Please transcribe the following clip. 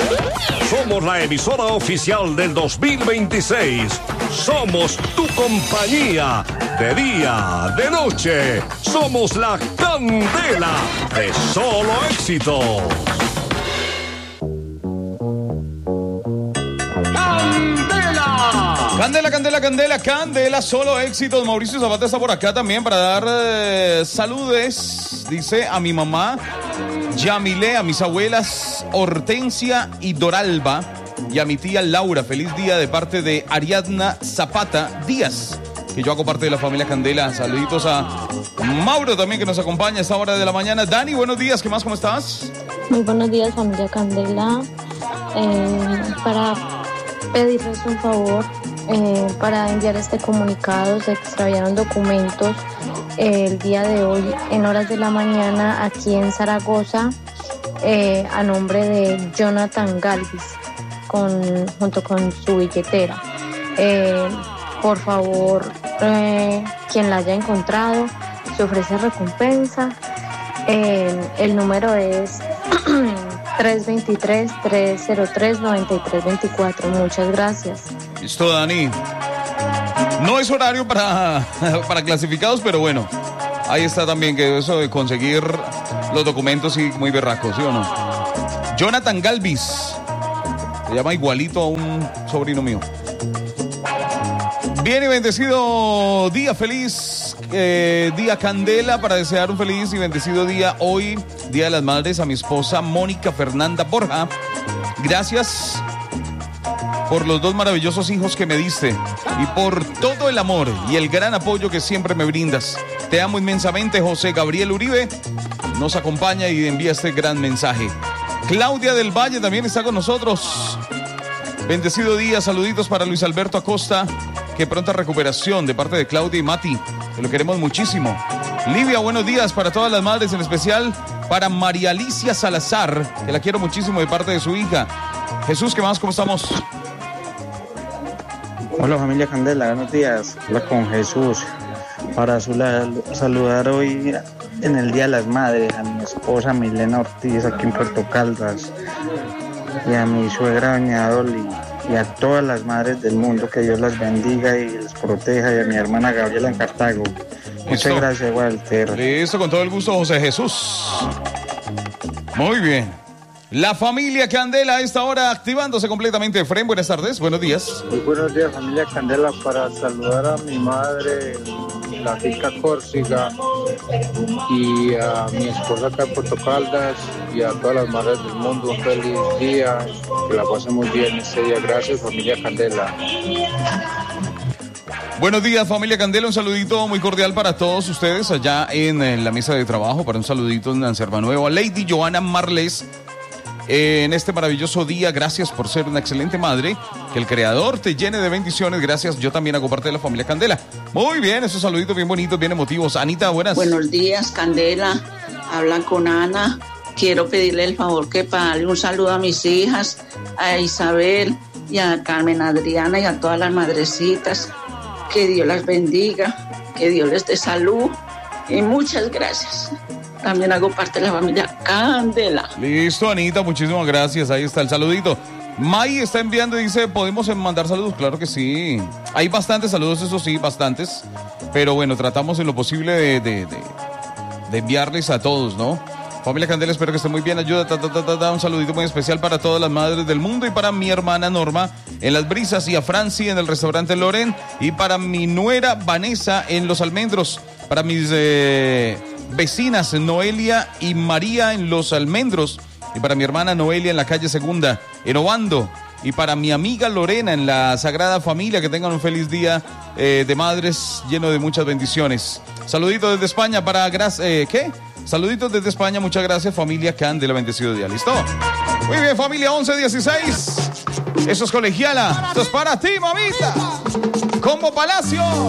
Somos la emisora oficial del 2026. Somos tu compañía, de día, de noche. Somos la candela de Solo Éxitos. Candela, candela, candela, candela, Solo Éxitos. Mauricio Zapata está por acá también para dar saludes, dice, a mi mamá Yamile, a mis abuelas Hortensia y Doralba y a mi tía Laura. Feliz día de parte de Ariadna Zapata Díaz, que yo hago parte de la familia Candela. Saluditos a Mauro también, que nos acompaña a esta hora de la mañana. Dani, buenos días, ¿qué más? ¿Cómo estás? Muy buenos días, familia Candela. Para pedirles un favor, para enviar este comunicado. Se extraviaron documentos el día de hoy en horas de la mañana aquí en Zaragoza, a nombre de Jonathan Galvis, junto con su billetera. Por favor, quien la haya encontrado, se ofrece recompensa. El número es 323-303-9324. Muchas gracias. Listo, Dani. No es horario para clasificados, pero bueno, ahí está también, que eso de conseguir los documentos, sí, muy berracos, ¿sí o no? Jonathan Galvis, se llama igualito a un sobrino mío. Bien y bendecido día, feliz día Candela, para desear un feliz y bendecido día hoy, Día de las Madres, a mi esposa Mónica Fernanda Borja. Gracias por los 2 maravillosos hijos que me diste y por todo el amor y el gran apoyo que siempre me brindas. Te amo inmensamente. José Gabriel Uribe nos acompaña y envía este gran mensaje. Claudia del Valle también está con nosotros. Bendecido día, saluditos para Luis Alberto Acosta. Qué pronta recuperación de parte de Claudia y Mati, que lo queremos muchísimo. Livia, buenos días para todas las madres, en especial para María Alicia Salazar, que la quiero muchísimo, de parte de su hija. Jesús, ¿qué más? ¿Cómo estamos? Hola familia Candela, buenos días. Hola con Jesús. Para saludar hoy en el Día de las Madres a mi esposa Milena Ortiz aquí en Puerto Caldas, y a mi suegra doña Dolly, y a todas las madres del mundo, que Dios las bendiga y les proteja, y a mi hermana Gabriela en Cartago. Muchas gracias, Walter. Listo, con todo el gusto, José Jesús. Muy bien. La familia Candela a esta hora activándose completamente. Efraín, buenas tardes, buenos días. Muy buenos días, familia Candela, para saludar a mi madre en la finca Córcega, y a mi esposa acá en Puerto Caldas, y a todas las madres del mundo. Un feliz día, que la pasen muy bien este día. Gracias, familia Candela. Buenos días, familia Candela, un saludito muy cordial para todos ustedes allá en la mesa de trabajo. Para un saludito en Anserva Nuevo a Lady Joana Marles. En este maravilloso día, gracias por ser una excelente madre, que el Creador te llene de bendiciones. Gracias, yo también hago parte de la familia Candela. Muy bien, esos saluditos bien bonitos, bien emotivos. Anita, buenas. Buenos días, Candela, hablan con Ana. Quiero pedirle el favor que para darle un saludo a mis hijas, a Isabel y a Carmen Adriana, y a todas las madrecitas. Que Dios las bendiga, que Dios les dé salud, y muchas gracias. También hago parte de la familia Candela. Listo, Anita, muchísimas gracias. Ahí está el saludito. May está enviando y dice, ¿podemos mandar saludos? Claro que sí. Hay bastantes saludos, eso sí, bastantes. Pero bueno, tratamos en lo posible de enviarles a todos, ¿no? Familia Candela, espero que esté muy bien. Ayuda, un saludito muy especial para todas las madres del mundo, y para mi hermana Norma en Las Brisas, y a Franci en el restaurante Loren, y para mi nuera Vanessa en Los Almendros, para mis vecinas Noelia y María en Los Almendros, y para mi hermana Noelia en la calle Segunda en Obando, y para mi amiga Lorena en la Sagrada Familia. Que tengan un feliz día de madres lleno de muchas bendiciones. Saluditos desde España para ¿qué? Saluditos desde España, muchas gracias, familia Candela, bendecido día. ¿Listo? Muy bien, familia 1116. Eso es Colegiala. Esto es para ti, mamita. Combo Palacio.